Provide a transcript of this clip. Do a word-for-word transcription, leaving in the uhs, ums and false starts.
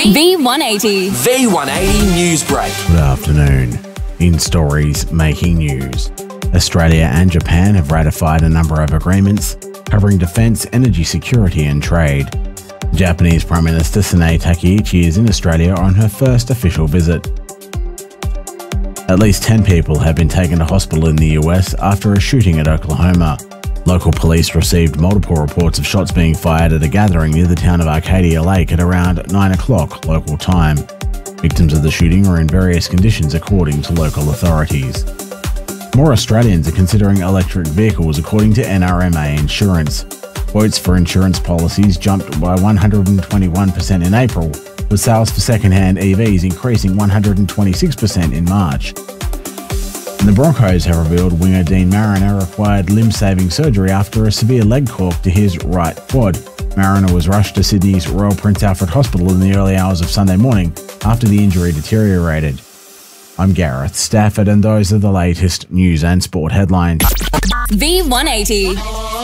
V one eighty. V one eighty News Break. Good afternoon. In stories making news, Australia and Japan have ratified a number of agreements covering defence, energy security and trade. Japanese Prime Minister Sanae Takaichi is in Australia on her first official visit. At least ten people have been taken to hospital in the U S after a shooting at Oklahoma. Local police received multiple reports of shots being fired at a gathering near the town of Arcadia Lake at around nine o'clock local time. Victims of the shooting are in various conditions according to local authorities. More Australians are considering electric vehicles according to N R M A Insurance. Quotes for insurance policies jumped by one hundred twenty-one percent in April, with sales for second-hand E Vs increasing one hundred twenty-six percent in March. And the Broncos have revealed winger Dean Mariner required limb-saving surgery after a severe leg cork to his right quad. Mariner was rushed to Sydney's Royal Prince Alfred Hospital in the early hours of Sunday morning after the injury deteriorated. I'm Gareth Stafford, and those are the latest news and sport headlines. V one eighty.